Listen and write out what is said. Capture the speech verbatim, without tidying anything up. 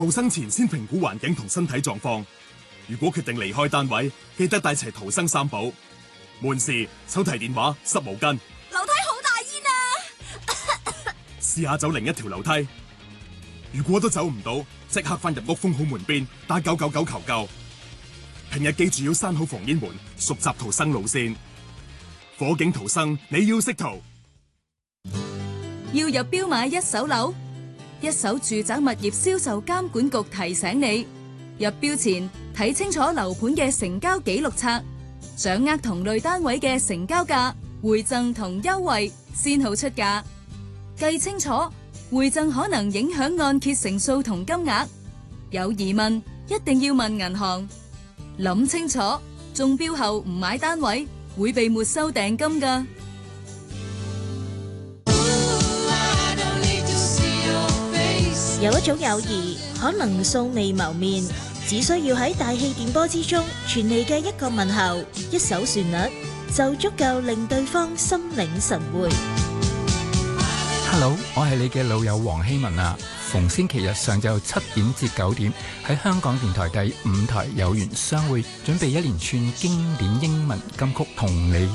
逃生前先評估環境同身體狀況。如果決定離開單位，記得帶齊逃生三寶：門匙、手提電話、濕毛巾。 樓梯好大煙啊！ 試下走另一條樓梯。如果都走唔到，即刻翻入屋封好門邊，打九九九求救。平日記住要閂好防煙門，熟習逃生路線。火警逃生，你要識逃。 要入標買一手樓，一手住宅物業銷售監管局提醒你，入標前睇清楚樓盤嘅成交記錄冊，掌握同類單位嘅成交價、回贈同優惠，先好出價。計清楚，回贈可能影響按揭成數同金額。有疑問一定要問銀行。諗清楚，中標後唔買單位會被沒收訂金㗎。 有一種友誼可能素未謀面，只需要喺大氣電波之中傳嚟嘅一個問候、一首旋律，就足夠令對方心領神會。 Hello， 我係你嘅老友黃希文啊！逢星期日上晝七點至九點，喺香港電台第五台有緣相會，準備一連串經典英文金曲同你